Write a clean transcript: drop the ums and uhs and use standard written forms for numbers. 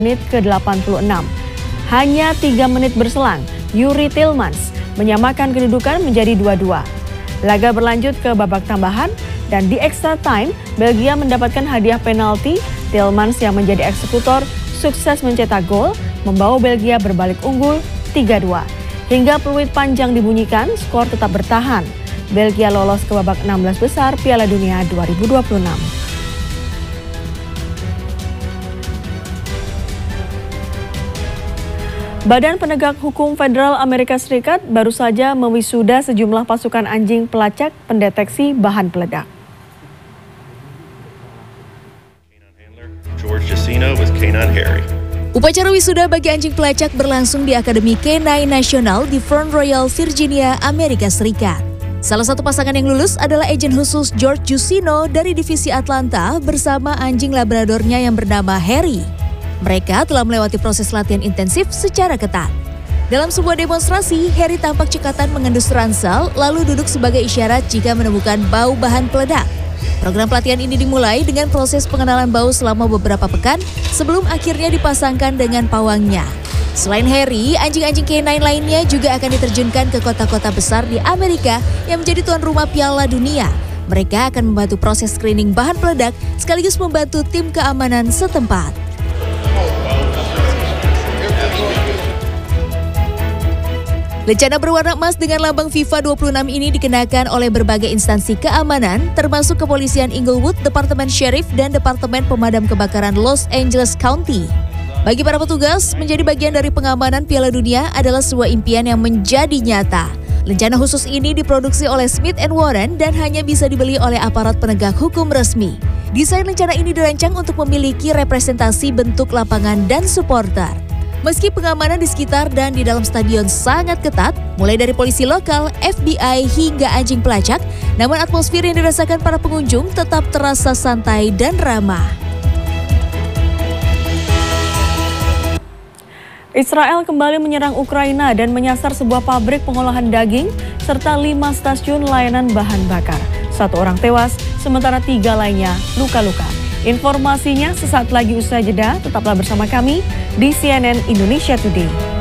menit ke-86. Hanya 3 menit berselang, Yuri Tillmans menyamakan kedudukan menjadi 2-2. Laga berlanjut ke babak tambahan dan di extra time, Belgia mendapatkan hadiah penalti. Tillmans yang menjadi eksekutor sukses mencetak gol, membawa Belgia berbalik unggul 3-2. Hingga peluit panjang dibunyikan, skor tetap bertahan. Belgia lolos ke babak 16 besar Piala Dunia 2026. Badan Penegak Hukum Federal Amerika Serikat baru saja mewisuda sejumlah pasukan anjing pelacak pendeteksi bahan peledak. Upacara wisuda bagi anjing pelacak berlangsung di Akademi Canine Nasional di Front Royal, Virginia, Amerika Serikat. Salah satu pasangan yang lulus adalah agen khusus George Jusino dari Divisi Atlanta bersama anjing labradornya yang bernama Harry. Mereka telah melewati proses latihan intensif secara ketat. Dalam sebuah demonstrasi, Harry tampak cekatan mengendus ransel lalu duduk sebagai isyarat jika menemukan bau bahan peledak. Program pelatihan ini dimulai dengan proses pengenalan bau selama beberapa pekan sebelum akhirnya dipasangkan dengan pawangnya. Selain Harry, anjing-anjing canine lainnya juga akan diterjunkan ke kota-kota besar di Amerika yang menjadi tuan rumah Piala Dunia. Mereka akan membantu proses screening bahan peledak sekaligus membantu tim keamanan setempat. Lencana berwarna emas dengan lambang FIFA 26 ini dikenakan oleh berbagai instansi keamanan, termasuk Kepolisian Inglewood, Departemen Sheriff, dan Departemen Pemadam Kebakaran Los Angeles County. Bagi para petugas, menjadi bagian dari pengamanan Piala Dunia adalah sebuah impian yang menjadi nyata. Lencana khusus ini diproduksi oleh Smith & Warren dan hanya bisa dibeli oleh aparat penegak hukum resmi. Desain lencana ini dirancang untuk memiliki representasi bentuk lapangan dan supporter. Meski pengamanan di sekitar dan di dalam stadion sangat ketat, mulai dari polisi lokal, FBI, hingga anjing pelacak, namun atmosfer yang dirasakan para pengunjung tetap terasa santai dan ramah. Israel kembali menyerang Ukraina dan menyasar sebuah pabrik pengolahan daging serta 5 stasiun layanan bahan bakar. 1 orang tewas, sementara 3 lainnya luka-luka. Informasinya sesaat lagi usai jeda, tetaplah bersama kami di CNN Indonesia Today.